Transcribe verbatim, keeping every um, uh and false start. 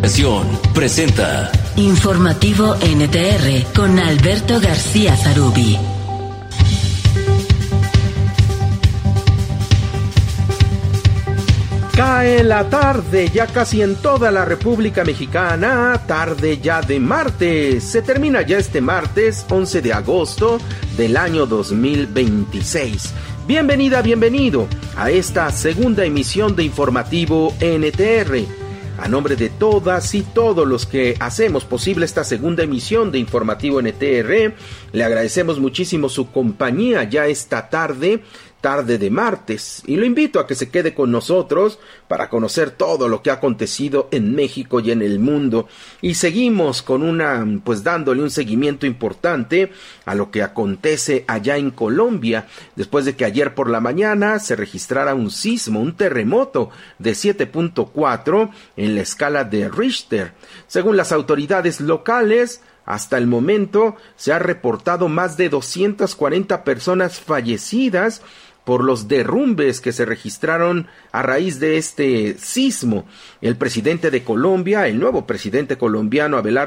Presenta Informativo N T R con Alberto García Zarubi. Cae la tarde, ya casi en toda la República Mexicana, tarde ya de martes. Se termina ya este martes, once de agosto del año dos mil veintiséis. Bienvenida, bienvenido a esta segunda emisión de Informativo N T R. A nombre de todas y todos los que hacemos posible esta segunda emisión de Informativo N T R, le agradecemos muchísimo su compañía ya esta tarde, tarde de martes, y lo invito a que se quede con nosotros para conocer todo lo que ha acontecido en México y en el mundo. Y seguimos con una, pues dándole un seguimiento importante a lo que acontece allá en Colombia, después de que ayer por la mañana se registrara un sismo, un terremoto de siete punto cuatro en la escala de Richter. Según las autoridades locales, hasta el momento se ha reportado más de doscientas cuarenta personas fallecidas por los derrumbes que se registraron a raíz de este sismo. El presidente de Colombia, el nuevo presidente colombiano, Abelardo